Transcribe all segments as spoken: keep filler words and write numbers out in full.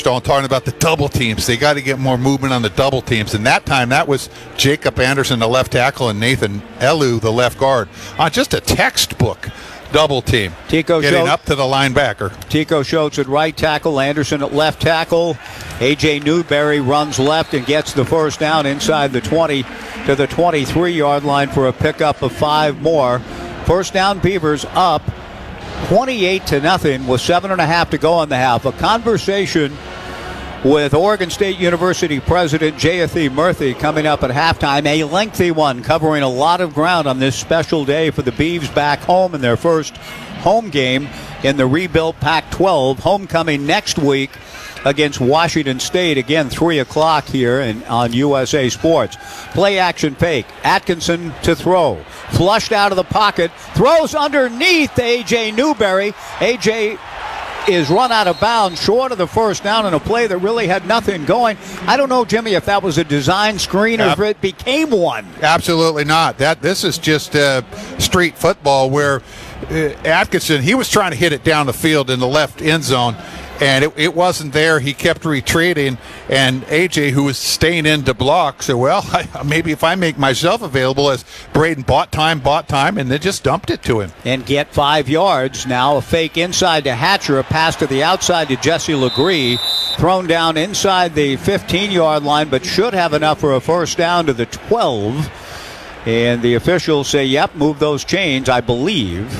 I'm talking about the double teams. They got to get more movement on the double teams. And that time, that was Jacob Anderson, the left tackle, and Nathan Elu, the left guard, on just a textbook double team. Tico getting Schultz, up to the linebacker. Tico Schultz at right tackle, Anderson at left tackle. A J Newberry runs left and gets the first down inside the twenty to the twenty-three-yard line for a pickup of five more. First down, Beavers up twenty-eight to nothing with seven and a half to go in the half. A conversation with Oregon State University President Jayathi Murthy coming up at halftime. A lengthy one covering a lot of ground on this special day for the Beavs back home in their first home game in the rebuilt Pac twelve. Homecoming next week against Washington State. Again, three o'clock here in, on U S A Sports. Play action fake. Atkinson to throw. Flushed out of the pocket. Throws underneath A J Newberry. A J is run out of bounds short of the first down in a play that really had nothing going. I don't know, Jimmy, if that was a design screen or if it became one. Absolutely not. That This is just uh, street football where uh, Atkinson, he was trying to hit it down the field in the left end zone, and it, it wasn't there. He kept retreating, and A J, who was staying in to block, said, well, I, maybe if I make myself available, as Braden bought time, bought time, and then just dumped it to him. And get five yards. Now a fake inside to Hatcher, a pass to the outside to Jesse Legree, thrown down inside the fifteen-yard line, but should have enough for a first down to the twelve. And the officials say, yep, move those chains, I believe.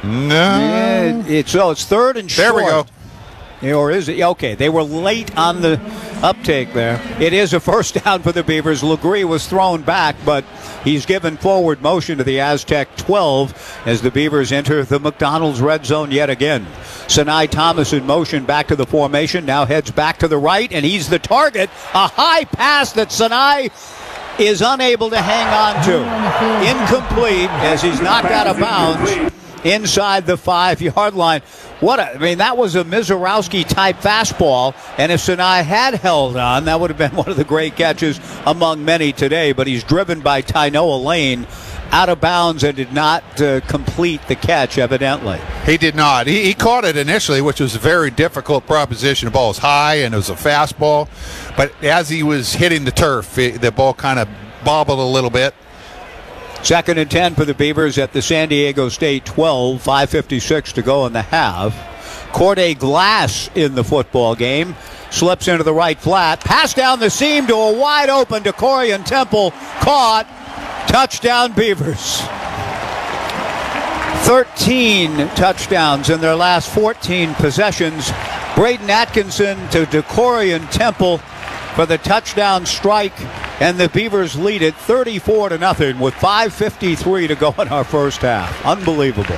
No. It, it, so it's third and short. There we go. Or is it? Okay, they were late on the uptake there. It is a first down for the Beavers. Legree was thrown back, but he's given forward motion to the Aztec twelve as the Beavers enter the McDonald's red zone yet again. Sinai Thomas in motion back to the formation, now heads back to the right, and he's the target. A high pass that Sinai is unable to hang on to. Incomplete as he's knocked out of bounds inside the five-yard line. What a, I mean, that was a Mizorowski-type fastball, and if Sinai had held on, that would have been one of the great catches among many today, but he's driven by Tynoa Lane out of bounds and did not uh, complete the catch, evidently. He did not. He, he caught it initially, which was a very difficult proposition. The ball was high, and it was a fastball, but as he was hitting the turf, it, the ball kind of bobbled a little bit. Second and ten for the Beavers at the San Diego State twelve, five fifty-six to go in the half. Corday Glass in the football game. Slips into the right flat. Pass down the seam to a wide open DeCorian Temple. Caught. Touchdown Beavers. thirteen touchdowns in their last fourteen possessions. Braden Atkinson to DeCorian Temple for the touchdown strike, and the Beavers lead it thirty-four to nothing with five fifty-three to go in our first half. Unbelievable.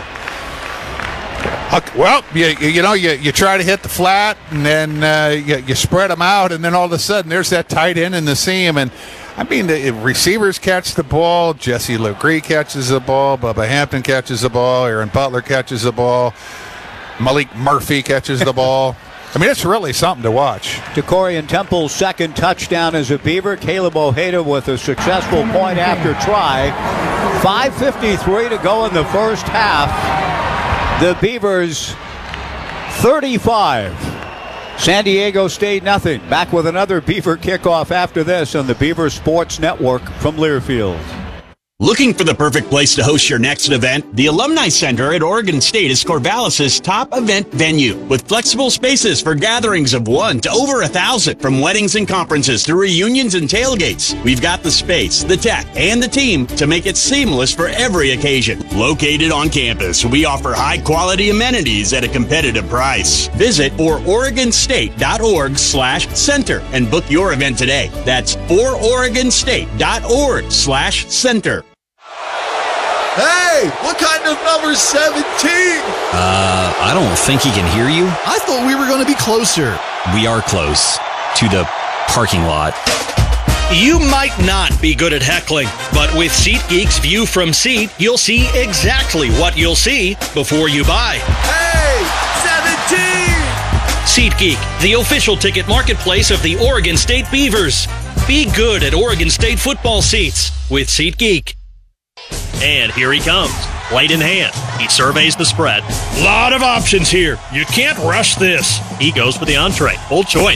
Well, you, you know, you, you try to hit the flat, and then uh, you, you spread them out, and then all of a sudden there's that tight end in the seam. And, I mean, the receivers catch the ball. Jesse Legree catches the ball. Bubba Hampton catches the ball. Aaron Butler catches the ball. Malik Murphy catches the ball. I mean, it's really something to watch. DeCorian Temple's second touchdown as a Beaver. Caleb Ojeda with a successful point after try. five fifty-three to go in the first half. The Beavers thirty-five. San Diego State nothing. Back with another Beaver kickoff after this on the Beaver Sports Network from Learfield. Looking for the perfect place to host your next event? The Alumni Center at Oregon State is Corvallis' top event venue with flexible spaces for gatherings of one to over a thousand, from weddings and conferences to reunions and tailgates. We've got the space, the tech, and the team to make it seamless for every occasion. Located on campus, we offer high-quality amenities at a competitive price. Visit for Oregon State dot org slash center and book your event today. That's for Oregon State dot org slash center. Hey, what kind of number seventeen? Uh, I don't think he can hear you. I thought we were going to be closer. We are close to the parking lot. You might not be good at heckling, but with SeatGeek's View from Seat, you'll see exactly what you'll see before you buy. Hey, seventeen! SeatGeek, the official ticket marketplace of the Oregon State Beavers. Be good at Oregon State football seats with SeatGeek. And here he comes, plate in hand. He surveys the spread. Lot of options here. You can't rush this. He goes for the entree. Full choice.